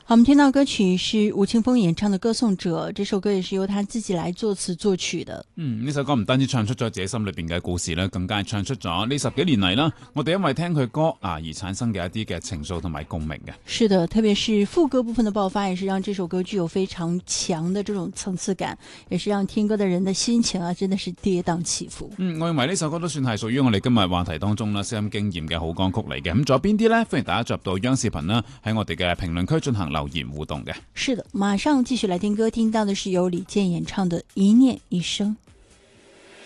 好，我們聽到歌曲是吳青峰演唱的《歌頌者》，這首歌也是由他自己來作詞作曲的。 呢首歌唔單止唱出咗自己心裏邊嘅故事咧，更加係唱出咗呢10幾年嚟啦，我哋因為聽佢歌而產生嘅一啲嘅情愫同埋共鳴嘅。 是的，特別是副歌部分的爆發，也是讓這首歌具有非常強的這種層次感，也是讓聽歌的人的心情真的是跌宕起伏。 我認為呢首歌都算係屬於我哋今日話題當中啦，聲音經驗嘅好歌曲嚟嘅。咁仲有邊啲呢？歡迎大家進入到央視頻啦，喺我哋嘅評論區進行留言互動嘅。 是的，馬上繼續來聽歌，聽到的是由李健演唱的《一念一生》。